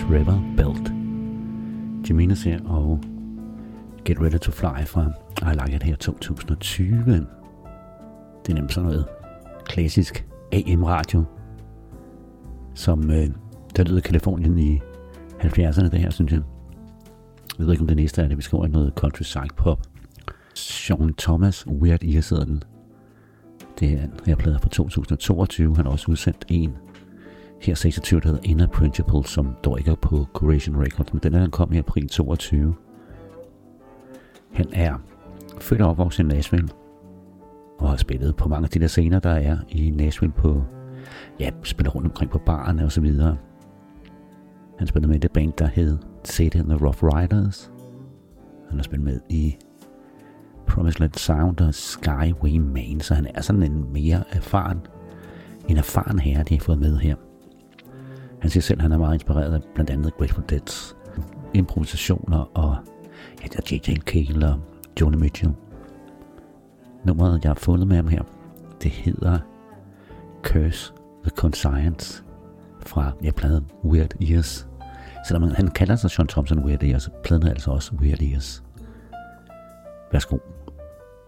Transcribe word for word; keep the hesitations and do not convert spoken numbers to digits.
Bridge River Belt. Jimenez her og Get Ready to Fly fra I Like It Here to tusind og tyve. Det er nemlig sådan noget klassisk A M-radio, som øh, der lyder i Kalifornien i halvfjerdserne, det her, synes jeg. Jeg ved ikke, om det næste er det, vi skal over i noget countryside pop. Sean Thomas, Weird Ears hedder den. Det er en her plade fra to tusind og toogtyve. Han har også udsendt en her seksogtyve, der hedder Inner Principle, som dog ikke er på Curation Records, men den er, den kom i april toogtyve. Han er født og opvokset i Nashville, og har spillet på mange af de der scener, der er i Nashville på, ja, spiller rundt omkring på barerne og så videre. Han spillede med i det band, der hed Sadie and the Rough Riders. Han har spillet med i Promised Land Sound og Skyway Man, så han er sådan en mere erfaren, en erfaren herre, de har fået med her. Han siger selv, at han er meget inspireret af blandt andet Grateful Dead's improvisationer og ja, der er J J Cale og Joni Mitchell. Nummeret, jeg har fundet med ham her, det hedder Curse the Conscience fra ja, pladen Weird Ears. Selvom han kalder sig Sean Thompson Weird Ears, så pladen er altså også Weird Ears. Værsgo.